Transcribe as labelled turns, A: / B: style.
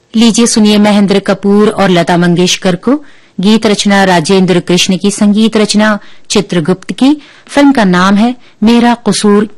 A: लीजिए सुनिए महेंद्र कपूर और लता मंगेशकर को। गीत रचना राजेंद्र कृष्ण की, संगीत रचना चित्रगुप्त की। फिल्म का नाम है मेरा कसूर